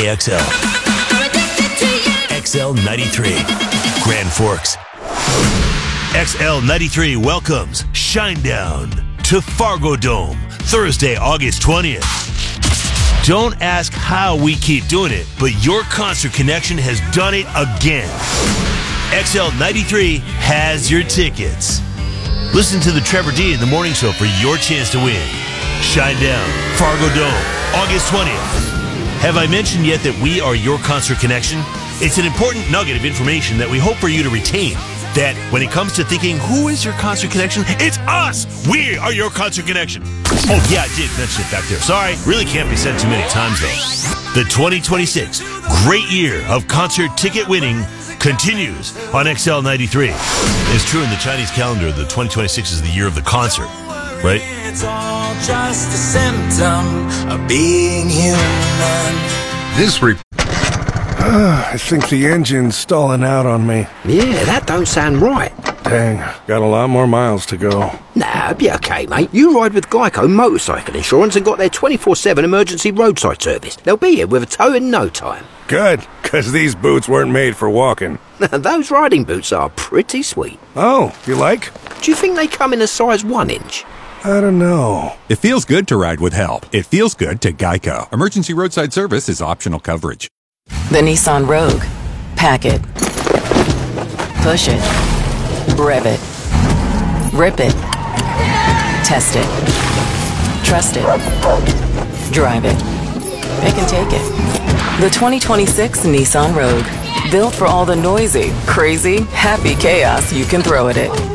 KXL. XL93, Grand Forks. XL93 welcomes Shinedown to Fargo Dome, Thursday, August 20th. Don't ask how we keep doing it, but your concert connection has done it again. XL93 has your tickets. Listen to the Trevor D in the Morning Show for your chance to win. Shinedown, Fargo Dome, August 20th. Have I mentioned yet that we are your concert connection? It's an important nugget of information that we hope for you to retain. That when it comes to thinking, who is your concert connection? It's us! We are your concert connection. Oh, yeah, I did mention it back there. Sorry, really can't be said too many times, though. The 2026 great year of concert ticket winning continues on XL93. It's true in the Chinese calendar, the 2026 is the year of the concert, right? It's all just a symptom of being human. I think the engine's stalling out on me. Yeah, that don't sound right. Dang, got a lot more miles to go. Nah, be okay, mate. You ride with Geico Motorcycle Insurance and got their 24/7 emergency roadside service. They'll be here with a tow in no time. Good, because these boots weren't made for walking. Those riding boots are pretty sweet. Oh, you like? Do you think they come in a size 1 inch? I don't know. It feels good to ride with help. It feels good to Geico. Emergency roadside service is optional coverage. The Nissan Rogue. Pack it. Push it. Rev it. Rip it. Test it. Trust it. Drive it. Pick and take it. The 2026 Nissan Rogue. Built for all the noisy, crazy, happy chaos you can throw at it.